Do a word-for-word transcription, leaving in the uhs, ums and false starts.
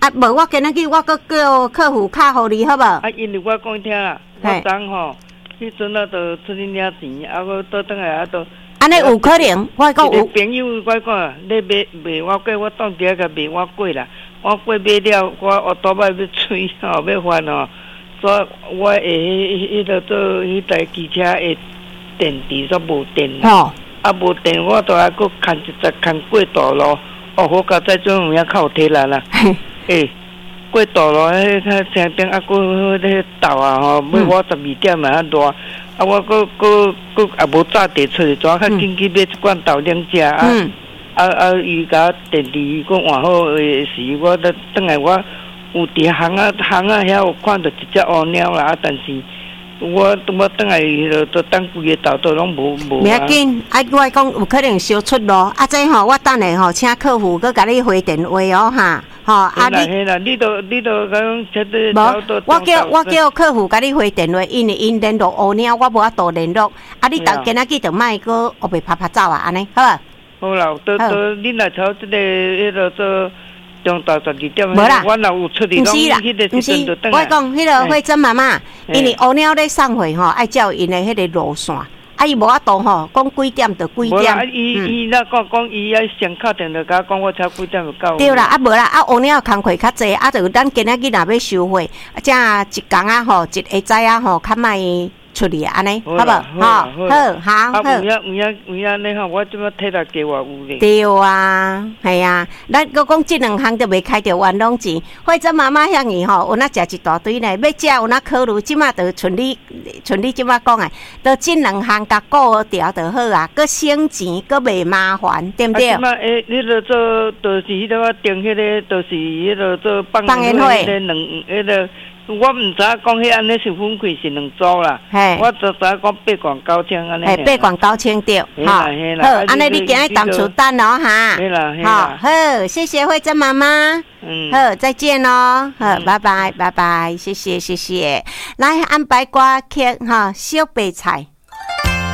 啊，无我今仔日我搁叫客服卡互你，好无？ 啊，因为我讲听啦，我昨吼，迄阵啊，就出去领钱，啊，我倒转来啊，都。 安尼有可能，我讲有。 朋友我讲，你卖卖我粿，我当底下甲卖我粿啦。我粿买了，我后头摆要催吼，要还吼，所以我下迄迄个做迄台机车的电池煞无电。 吼。 啊，无电，我都还佫牵一只牵过道路。哦，好佳在种有影较有体力啦。诶，过道路迄较正顶啊，佫迄斗啊吼，要我十二点嘛遐热。啊，我佫佫佫也无早地出去，怎较紧去买一罐豆浆食啊？嗯、啊啊！伊甲电池佫换好诶时，我得转来我有伫巷啊巷啊遐有看到一只乌鸟啦，啊，但是我我转来就都等规个豆都拢无无。 袂要紧，啊，我讲有可能小出路，啊，这吼我等下吼请客服佫甲你回电话哦哈。吼、哦，啊你，嘿啦，你都你都讲绝对无，我叫我叫客服甲你回电话，因为因联络乌鸟，我无法度联络。啊，你当今仔日就莫个后边拍拍走啊，安尼好啊。 好啦，都都你若朝即个迄个做中昼十二点， 无啦， 我若有出去， 毋是啦，毋是，我讲迄个慧珍妈妈，因为乌鸟咧送货吼，爱照因的迄个路线。啊，伊无法度吼，讲几点就几点。无啦，伊伊那讲讲伊要先敲电话甲讲，我才几点就到。 对啦，啊无啦，啊乌鸟工课较济，啊就咱今仔日若要收货，啊正一工啊吼，一下早啊吼，较莫出去安尼，好无？好，好，好，好。 啊，有影有影有影呢吼，我即摆体力计划有咧。 对啊，系啊，咱佮讲即两项都未开着冤枉钱。或者妈妈遐尼吼，有哪食一大堆呢？要食有哪考虑？即马就像你像你即马讲诶，都即两项甲顾调就好啊，佮省钱，佮袂麻烦，对不对？ 啊，即马诶，迄个做，就是迄个订迄个，就是迄个做放烟火， 迄个两迄个。我毋知影讲迄安尼是分开是两组啦，我只知影讲八万九千安尼。 嘿，八万九千对， 好，好， 安尼你今日当厝等咯哈。 嘿啦，嘿啦，好，谢谢慧珍妈妈。嗯，好，再见咯，好，拜拜，拜拜，谢谢，谢谢。来安排歌曲哈，小白菜。